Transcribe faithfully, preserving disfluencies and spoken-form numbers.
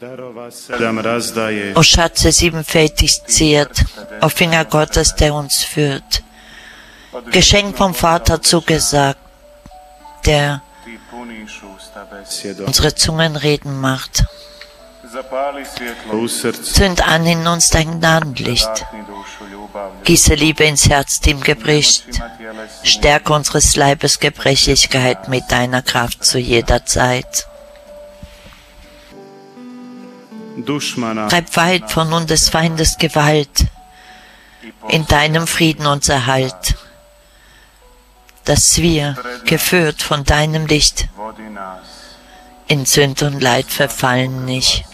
O Schatze siebenfältig ziert, o Finger Gottes, der uns führt, Geschenk vom Vater zugesagt, der unsere Zungen reden macht. Zünd an in uns dein Gnadenlicht, gieße Liebe ins Herz, die ihm gebricht, stärke unseres Leibes Gebrechlichkeit mit deiner Kraft zu jeder Zeit. Treib weit von nun des Feindes Gewalt, in deinem Frieden uns erhalt, dass wir, geführt von deinem Licht, in Sünd und Leid verfallen nicht.